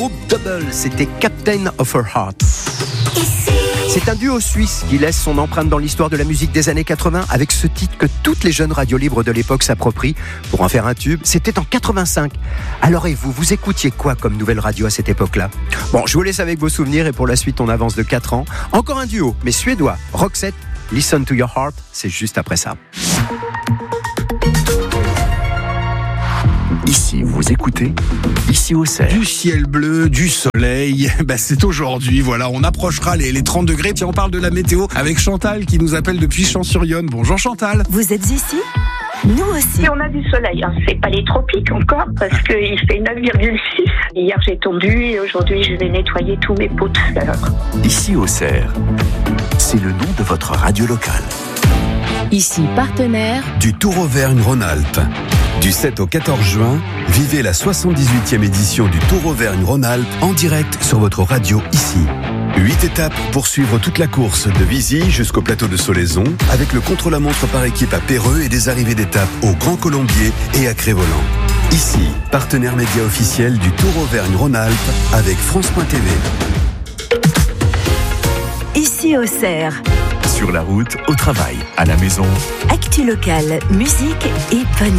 Groupe Double, c'était Captain of Her Heart. C'est un duo suisse qui laisse son empreinte dans l'histoire de la musique des années 80 avec ce titre que toutes les jeunes radios libres de l'époque s'approprient pour en faire un tube. C'était en 85. Alors et vous écoutiez quoi comme nouvelle radio à cette époque-là ? Bon, je vous laisse avec vos souvenirs et pour la suite on avance de 4 ans. Encore un duo, mais suédois, Roxette, Listen to Your Heart, c'est juste après ça. Ici, vous écoutez Ici au Cerf. Du ciel bleu, du soleil, c'est aujourd'hui, voilà, on approchera les 30 degrés. Puis on parle de la météo avec Chantal qui nous appelle depuis Champs-sur-Yonne. Bonjour Chantal. Vous êtes ici ? Nous aussi. Et on a du soleil, c'est pas les tropiques encore parce qu'il fait 9,6. Hier j'ai tondu et aujourd'hui je vais nettoyer tous mes pots de fleurs. Ici au Cerf, c'est le nom de votre radio locale. Ici, partenaire du Tour Auvergne-Rhône-Alpes. Du 7 au 14 juin, vivez la 78e édition du Tour Auvergne-Rhône-Alpes en direct sur votre radio ici. 8 étapes pour suivre toute la course de Vizy jusqu'au plateau de Solaison avec le contre-la-montre par équipe à Péreux et des arrivées d'étapes au Grand Colombier et à Crévolant. Ici, partenaire média officiel du Tour Auvergne-Rhône-Alpes avec France.tv. Ici au Cerf. Sur la route, au travail, à la maison. Actu locale, musique et bonne